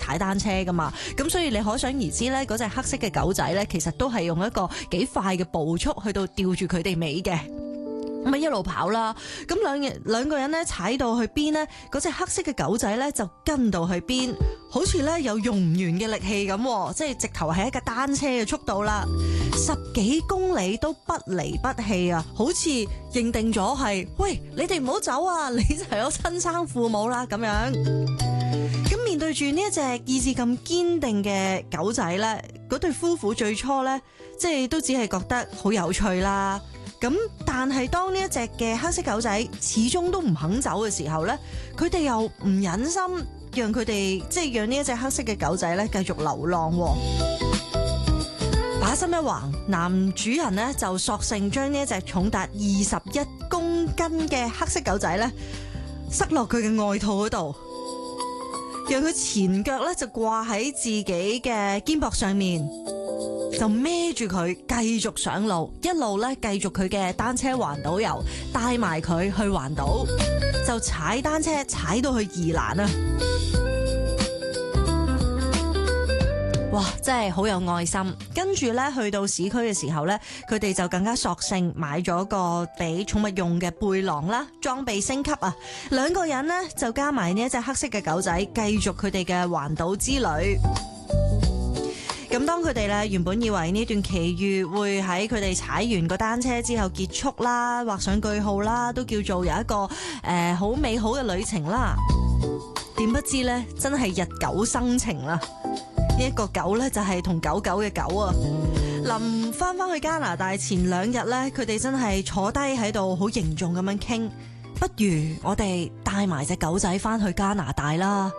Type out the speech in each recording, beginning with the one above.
踩單車噶嘛，咁所以你可想而知咧，嗰隻黑色嘅狗仔咧，其實都係用一個幾快嘅步速去到吊住佢哋尾嘅。咁啊一路跑啦，咁兩個人咧踩到去邊呢？嗰隻黑色嘅狗仔咧就跟到去邊，好似咧有用唔完嘅力氣咁，即係直頭係一架單車嘅速度啦，10幾公里都不離不棄啊！好似認定咗係，喂，你哋唔好走啊！你就係我親生父母啦咁樣。咁面對住呢一隻意志咁堅定嘅狗仔咧，嗰對夫婦最初咧，即係都只係覺得好有趣啦。咁但係當呢一隻嘅黑色狗仔始終都唔肯走嘅時候呢，佢哋又唔忍心讓佢哋讓呢一隻黑色嘅狗仔咧繼續流浪。把心一橫，男主人呢就索性將呢一隻重達21公斤嘅黑色狗仔咧塞落佢嘅外套嗰度，讓佢前腳咧就掛喺自己嘅肩膊上面，就孭住佢繼續上路，一路咧繼續佢嘅單車環島遊，帶埋佢去環島，就踩單車踩到去宜蘭啊！哇，真係好有愛心。跟住咧去到市區嘅時候咧，佢哋就更加索性買咗個俾寵物用嘅背囊啦，裝備升級啊！兩個人呢，就加埋呢一隻黑色嘅狗仔，繼續佢哋嘅環島之旅。咁當佢哋咧原本以為呢段奇遇會喺佢哋踩完個單車之後結束啦，畫上句號啦，都叫做有一個好美好嘅旅程啦。點不知咧，真係日久生情啦！呢一個狗咧就係同狗狗嘅狗啊。臨翻去加拿大前2日咧，佢哋真係坐低喺度好凝重咁樣傾，不如我哋帶埋隻狗仔翻去加拿大啦。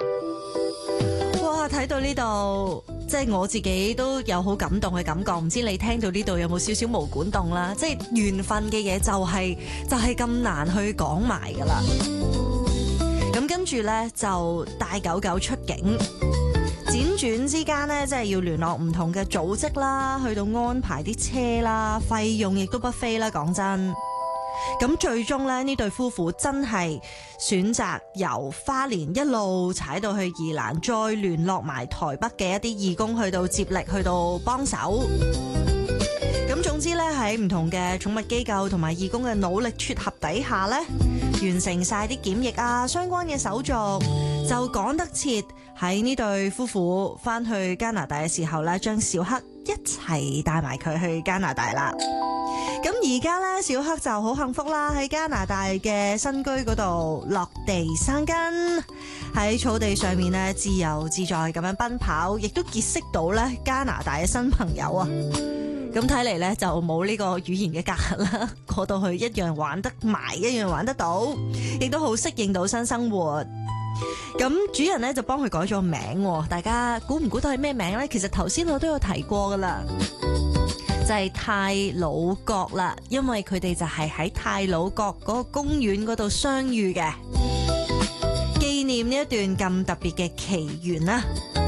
哇！睇到呢度，即係我自己都有好感動嘅感覺，唔知你聽到呢度有冇少少毛管動啦？即係緣分嘅嘢就係咁難去講埋噶啦。咁跟住呢，就帶狗狗出境，輾轉之間呢，即係要聯絡唔同嘅組織啦，去到安排啲車啦，費用亦都不菲啦，講真。咁最終咧，呢對夫婦真係選擇由花蓮一路踩到去宜蘭，再聯絡埋台北嘅一啲義工去到接力，去到幫手。咁總之咧，喺唔同嘅寵物機構同埋義工嘅努力撮合底下咧，完成晒啲檢疫啊相關嘅手續，就趕得切喺呢對夫婦翻去加拿大嘅時候咧，將小黑一齊帶埋佢去加拿大啦。咁而家咧，小黑就好幸福啦，喺加拿大嘅新居嗰度落地生根，喺草地上面咧自由自在咁樣奔跑，亦都結識到咧加拿大嘅新朋友啊！咁睇嚟咧就冇呢個語言嘅隔閡啦，過到去一樣玩得埋，一樣玩得到，亦都好適應到新生活。咁主人咧就幫佢改咗名，大家估唔估到係咩名呢？其實頭先我都有提過噶啦。就係太魯閣啦，因為佢哋就係喺太魯閣嗰個公園嗰度相遇嘅，紀念呢一段咁特別嘅奇緣啦。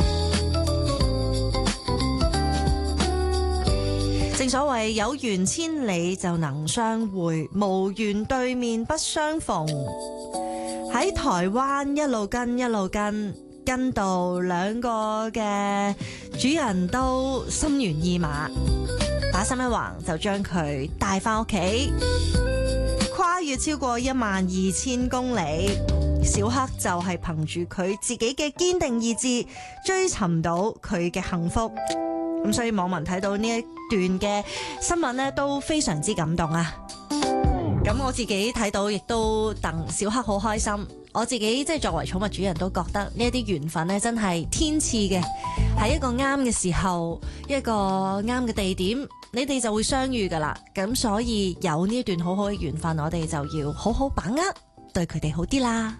正所謂有緣千里就能相會，無緣對面不相逢。喺台灣一路跟到兩個嘅主人都心猿意馬，把心一橫就將佢帶翻屋企，跨越超過12000公里，小黑就係憑住佢自己嘅堅定意志追尋到佢嘅幸福。咁所以網民睇到呢一段嘅新聞呢，都非常之感動啊！咁我自己睇到亦都戥小黑好開心。我自己即係作為寵物主人都覺得呢一啲緣分呢，真係天賜嘅，喺一個啱嘅時候，一個啱嘅地點，你哋就會相遇噶啦。咁所以有呢一段好好嘅緣分，我哋就要好好把握，對佢哋好啲啦。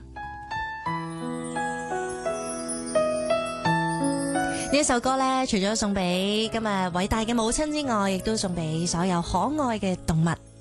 呢一首歌呢，除咗送俾今日偉大嘅母親之外，亦都送俾所有可愛嘅動物。